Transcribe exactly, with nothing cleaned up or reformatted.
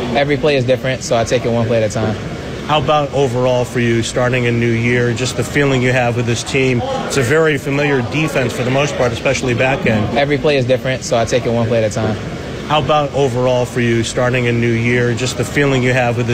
Every play is different, so I take it one play at a time. How about overall for you starting a new year, just the feeling you have with this team? It's a very familiar defense for the most part, especially back end. Every play is different, so I take it one play at a time. How about overall for you starting a new year, just the feeling you have with this